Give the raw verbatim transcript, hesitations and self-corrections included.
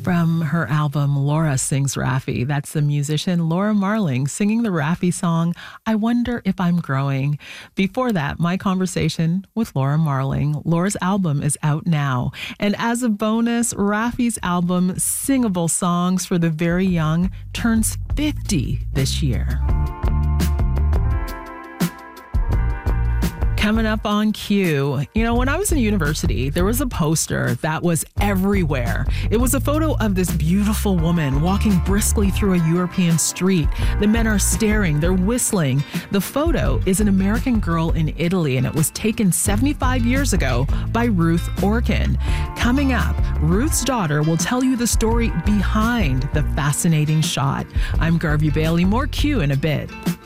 From her album, Laura Sings Raffi. That's the musician Laura Marling singing the Raffi song, I Wonder If I'm Growing. Before that, my conversation with Laura Marling. Laura's album is out now. And as a bonus, Raffi's album, Singable Songs for the Very Young, turns fifty this year. Coming up on Q, you know, when I was in university, there was a poster that was everywhere. It was a photo of this beautiful woman walking briskly through a European street. The men are staring, they're whistling. The photo is an American girl in Italy, and it was taken seventy-five years ago by Ruth Orkin. Coming up, Ruth's daughter will tell you the story behind the fascinating shot. I'm Garvey Bailey. More Q in a bit.